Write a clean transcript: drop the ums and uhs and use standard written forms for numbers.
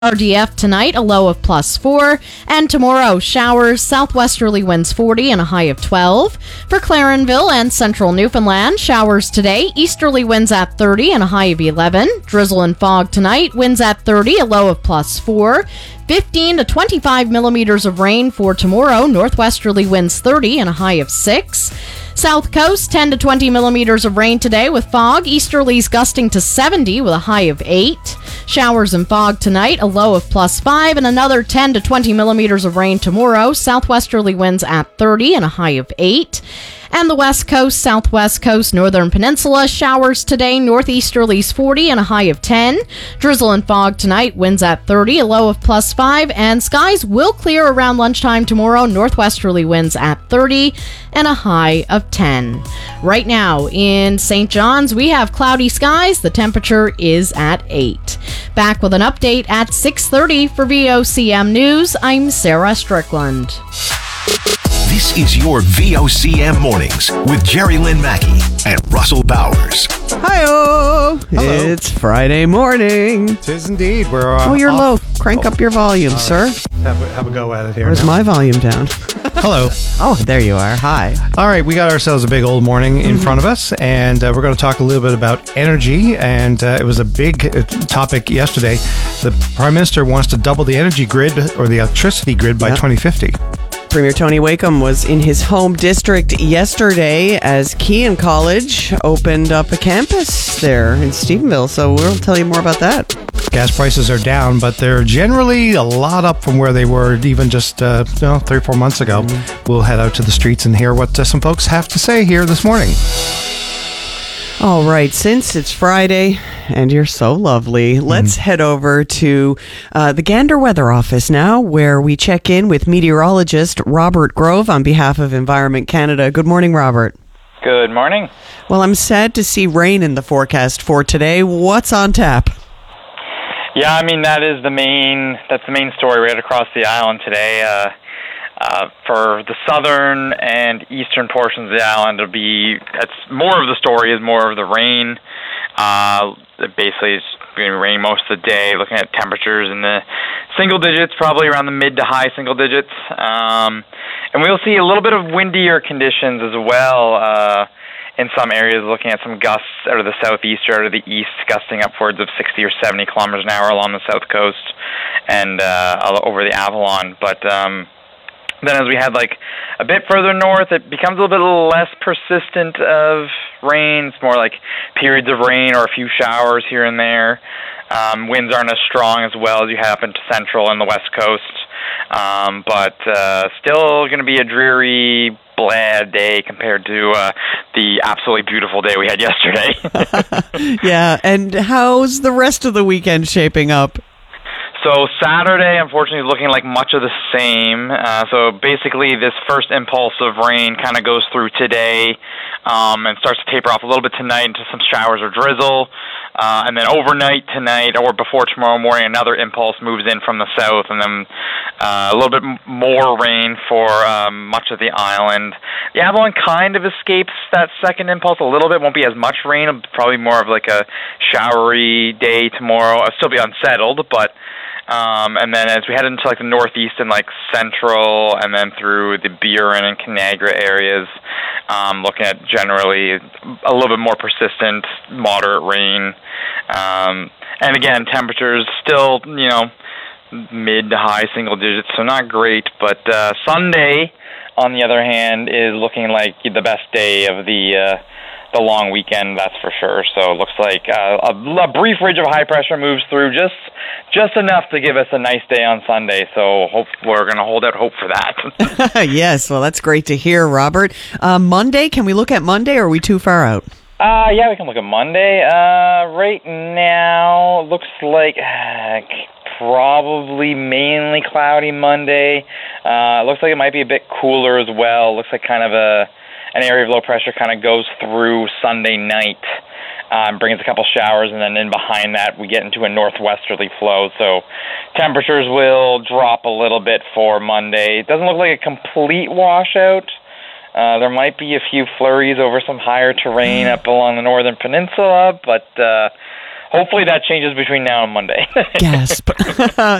RDF tonight, a low of +4. And tomorrow, showers, southwesterly winds 40 and a high of 12. For Clarenville and central Newfoundland, showers today, easterly winds at 30 and a high of 11. Drizzle and fog tonight, winds at 30, a low of +4. 15 to 25 millimeters of rain for tomorrow, northwesterly winds 30 and a high of 6. South Coast, 10 to 20 millimeters of rain today with fog. Easterlies gusting to 70 with a high of 8. Showers and fog tonight, a low of +5, and another 10 to 20 millimeters of rain tomorrow. Southwesterly winds at 30 and a high of 8. And the West Coast, Southwest Coast, Northern Peninsula, showers today, northeasterlies 40 and a high of 10. Drizzle and fog tonight, winds at 30, a low of +5, and skies will clear around lunchtime tomorrow, northwesterly winds at 30 and a high of 10. Right now in St. John's, we have cloudy skies. The temperature is at 8. Back with an update at 6:30 for VOCM News. I'm Sarah Strickland. This is your VOCM Mornings with Jerry Lynn Mackey and Russell Bowers. Hi-oh! It's Friday morning. It is indeed. We're you're low. Crank up your volume, sir. Have a go at it here. Where's my volume down? Hello. Oh, there you are. Hi. All right, we got ourselves a big old morning in front of us, and we're going to talk a little bit about energy. And it was a big topic yesterday. The Prime Minister wants to double the energy grid or the electricity grid by 2050. Premier Tony Wakeham was in his home district yesterday as Kean College opened up a campus there in Stephenville, so we'll tell you more about that. Gas prices are down, but they're generally a lot up from where they were even just 3 or 4 months ago. We'll head out to the streets and hear what some folks have to say here this morning. All right, since it's Friday and you're so lovely, let's head over to the Gander Weather Office now, where we check in with meteorologist Robert Grove on behalf of Environment Canada. Good morning, Robert. Good morning. Well, I'm sad to see rain in the forecast for today. What's on tap? Yeah, I mean, that's the main story right across the island today. For the southern and eastern portions of the island, that's more of the story is more of the rain. Basically, it's going to rain most of the day, looking at temperatures in the single digits, probably around the mid to high single digits. And we'll see a little bit of windier conditions as well in some areas, looking at some gusts out of the southeast or out of the east, gusting upwards of 60 or 70 kilometers an hour along the south coast and over the Avalon. But then as we head a bit further north, it becomes a little bit less persistent of rain. It's more like periods of rain or a few showers here and there. Winds aren't as strong as well as you have into central and the west coast. But still going to be a dreary, bland day compared to the absolutely beautiful day we had yesterday. Yeah, and how's the rest of the weekend shaping up? So Saturday, unfortunately, is looking like much of the same. So basically, this first impulse of rain kind of goes through today and starts to taper off a little bit tonight into some showers or drizzle. And then overnight tonight or before tomorrow morning, another impulse moves in from the south, and then a little bit more rain for much of the island. The Avalon kind of escapes that second impulse a little bit. Won't be as much rain. It'll probably more of like a showery day tomorrow. It'll still be unsettled, but and then as we head into the northeast and central, and then through the Burin and Canagra areas, looking at generally a little bit more persistent, moderate rain. And again, temperatures still, mid to high single digits, so not great. But Sunday, on the other hand, is looking like the best day of the long weekend, that's for sure. So it looks like a brief ridge of high pressure moves through just enough to give us a nice day on Sunday. So we're going to hold out hope for that. Yes, well, that's great to hear, Robert. Monday, can we look at Monday, or are we too far out? Yeah, we can look at Monday. Right now, looks like probably mainly cloudy Monday. Looks like it might be a bit cooler as well. Looks like kind of an area of low pressure kind of goes through Sunday night, brings a couple showers, and then in behind that we get into a northwesterly flow. So temperatures will drop a little bit for Monday. It doesn't look like a complete washout. There might be a few flurries over some higher terrain up along the northern peninsula, but hopefully that changes between now and Monday. Gasp.